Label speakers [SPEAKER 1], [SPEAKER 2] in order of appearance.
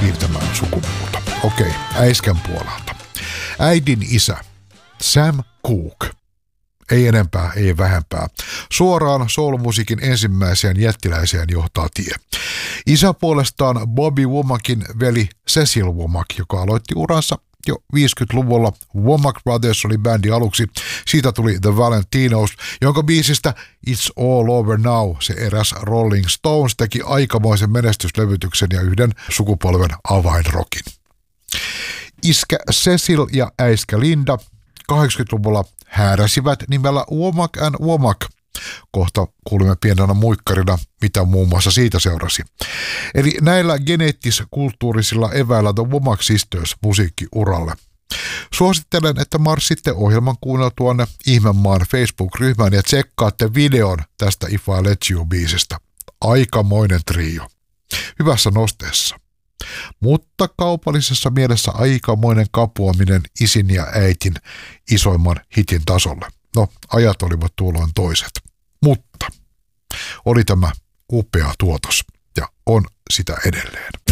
[SPEAKER 1] piirtämään sukupuuta. Okei, äiskän puolelta. Äidin isä, Sam Cooke. Ei enempää, ei vähempää. Suoraan soul-musiikin ensimmäiseen jättiläiseen johtaa tie. Isä puolestaan Bobby Womakin veli Cecil Womack, joka aloitti uransa jo 50-luvulla. Womack Brothers oli bändi aluksi. Siitä tuli The Valentinos, jonka biisistä It's All Over Now se eräs Rolling Stones teki aikamoisen menestyslevytyksen ja yhden sukupolven avainrokin. Iskä Cecil ja äiskä Linda 80-luvulla hääräsivät nimellä Womack and Womack. Kohta kuulimme pienenä muikkarina, mitä muun muassa siitä seurasi. Eli näillä geneettis-kulttuurisilla eväillä The Womack Sisters musiikkiuralle. Suosittelen, että marssitte ohjelman kuunneltuanne Ihmemaan Facebook-ryhmään ja tsekkaatte videon tästä If I Let You-biisistä. Aikamoinen trio. Hyvässä nosteessa. Mutta kaupallisessa mielessä aikamoinen kapuaminen isin ja äitin isoimman hitin tasolle. No, ajat olivat tuolloin toiset. Mutta oli tämä upea tuotos ja on sitä edelleen.